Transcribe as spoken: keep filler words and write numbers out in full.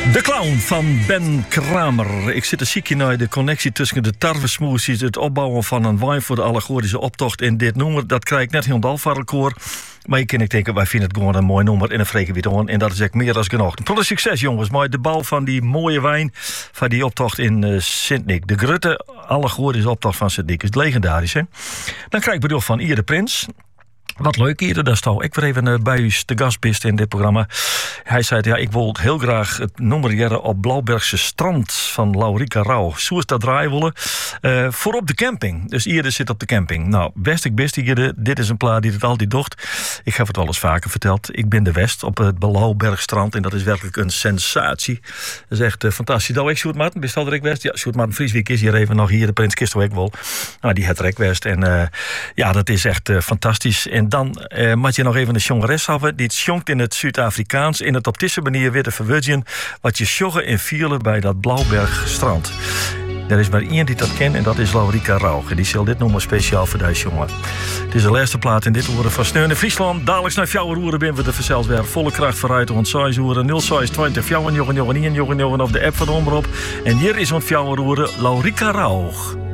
De clown van Ben Kramer. Ik zit een ziekje naar de connectie tussen de tarwesmoesies, het opbouwen van een wijn voor de allegorische optocht en dit nummer. Dat krijg ik net helemaal van het koor. Maar je kan ik denken, wij vinden het gewoon een mooi nummer en een vreken weer aan. En dat is echt meer dan genoeg. Tot succes jongens, maar de bouw van die mooie wijn van die optocht in uh, Sint-Nick. De grote allegorische optocht van Sint-Nick is legendarisch, hè? Dan krijg ik bedoel van Ier de Prins. Wat leuk eerder, dat stou ik weer even uh, bij u te gast bist in dit programma. Hij zei, ja, ik wil heel graag het nummer jaren op Blauwbergse Strand van Laurika Rauw. Zo is dat draaien willen. Uh, voor op de camping. Dus Ierde zit op de camping. Nou, best ik best Ierde, dit is een plaat die het altijd docht. Ik heb het wel eens vaker verteld. Ik ben de West op het Blauwbergstrand en dat is werkelijk een sensatie. Dat is echt uh, fantastisch. Nou, ik Sjoerd Marten, best al West. Ja, Sjoerd Marten Vrieswijk is hier even nog hier. De Prins Kist ook wel. Nou, die het West. En uh, ja, dat is echt uh, fantastisch. En dan uh, moet je nog even een jongeres hebben. Die jongt in het Zuid-Afrikaans. In het op deze manier weer te verwidgen. Wat je sjoggen en vielen bij dat Blauwbergstrand. Er is maar één die dat kent en dat is Laurika Rauw. En die zal dit noemen speciaal voor deze jongen. Het is de laatste plaat in dit oren van Steun in Friesland. Dadelijk naar jouw roeren ben we de verzeld weer volle kracht vooruit. Want zes uur nul zes twintig jouw jongen jongen jongen jongen op de app van de Omroep. En hier is ons jouw roeren Laurika Rauw.